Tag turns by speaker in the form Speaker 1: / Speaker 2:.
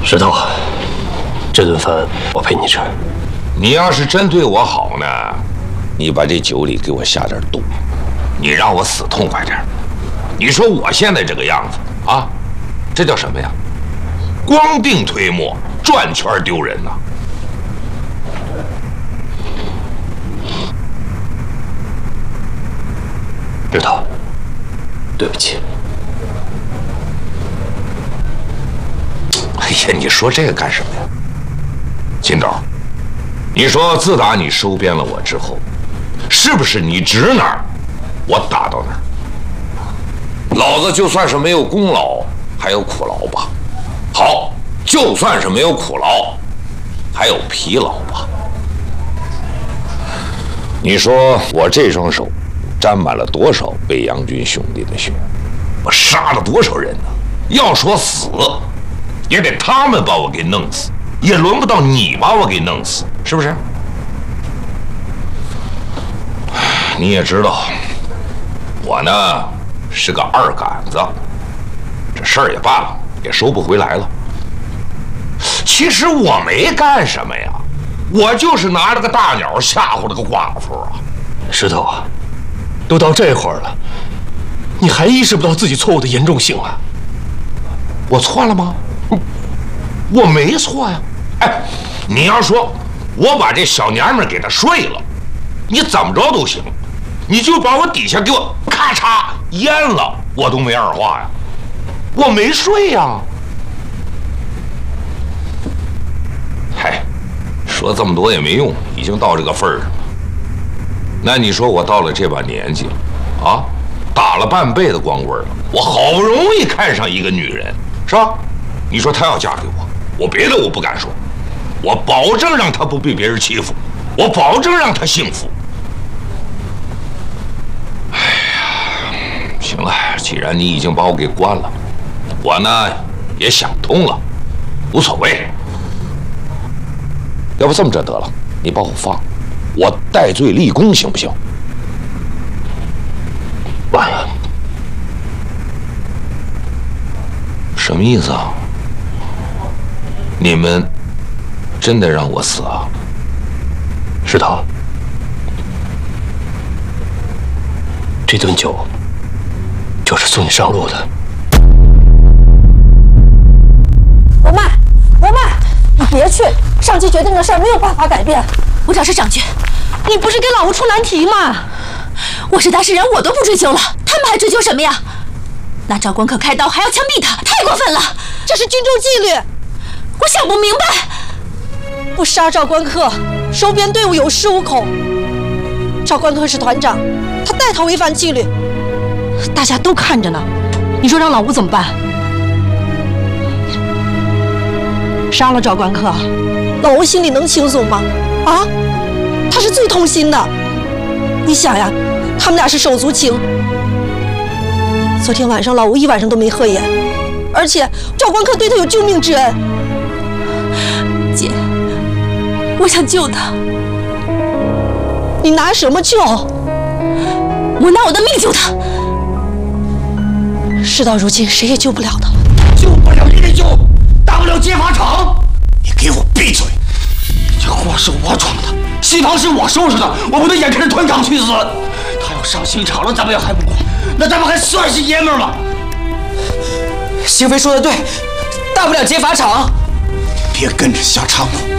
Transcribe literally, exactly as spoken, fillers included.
Speaker 1: 石头，这顿饭我陪你吃。
Speaker 2: 你要是真对我好呢，你把这酒里给我下点毒，你让我死痛快点。你说我现在这个样子啊，这叫什么呀？光腚推磨，转圈丢人呐！
Speaker 1: 石头，对不起。
Speaker 2: 哎呀，你说这个干什么呀？金斗，你说自打你收编了我之后，是不是你指哪儿，我打到哪儿？老子就算是没有功劳，还有苦劳吧。好，就算是没有苦劳，还有疲劳吧。你说我这双手沾满了多少北洋军兄弟的血？我杀了多少人呢？要说死，也得他们把我给弄死，也轮不到你把我给弄死，是不是？你也知道，我呢是个二杆子，这事儿也办了，也收不回来了。其实我没干什么呀，我就是拿着个大鸟吓唬了个寡妇啊。
Speaker 1: 石头啊，都到这会儿了，你还意识不到自己错误的严重性啊？
Speaker 2: 我错了吗？我没错呀。哎，你要说我把这小娘们给她睡了，你怎么着都行，你就把我底下给我咔嚓淹了，我都没二话呀。我没睡呀。嗨，说这么多也没用，已经到这个份儿上了。那你说我到了这把年纪了啊，打了半辈子光棍了，我好不容易看上一个女人，是吧？你说她要嫁给我，我别的我不敢说，我保证让她不被别人欺负，我保证让她幸福。哎呀，行了，既然你已经把我给关了，我呢也想通了，无所谓。要不这么着得了，你把我放，我戴罪立功，行不行？
Speaker 1: 完了。
Speaker 2: 什么意思啊？你们真的让我死啊？
Speaker 1: 石头，这顿酒就是送你上路的。
Speaker 3: 罗曼，罗曼，你别去，上级决定的事儿没有办法改变。
Speaker 4: 我找是长军，
Speaker 3: 你不是给老吴出难题吗？
Speaker 4: 我是当事人，我都不追究了，他们还追究什么呀？拿赵光克开刀还要枪毙他，太过分了！
Speaker 3: 这是军中纪律，
Speaker 4: 我想不明白。
Speaker 3: 不杀赵光克，收编队伍有恃无恐。赵光克是团长，他带头违反纪律，大家都看着呢。你说让老吴怎么办？杀了赵光克，老吴心里能轻松吗？啊，他是最痛心的。你想呀，他们俩是手足情。昨天晚上老吴一晚上都没合眼，而且赵光克对他有救命之恩。
Speaker 4: 姐，我想救他。
Speaker 3: 你拿什么救？
Speaker 4: 我拿我的命救他。
Speaker 3: 事到如今，谁也救不了他了。
Speaker 5: 救不了也得救，大不了劫法场。你给我闭嘴！这祸是我闯的，西房是我收拾的，我不能眼看着团长去死。他要上刑场了，咱们还不管？那咱们还算是爷们儿吗？
Speaker 6: 邢飞说的对，大不了劫法场。
Speaker 5: 别跟着瞎掺和。